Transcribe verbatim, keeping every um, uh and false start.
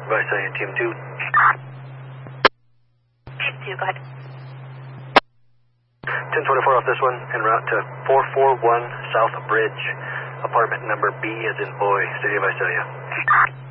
Visalia, Team two. Team two, go ahead. ten twenty-four off this one, en route to four four one South Bridge, apartment number B as in boy, City of Visalia.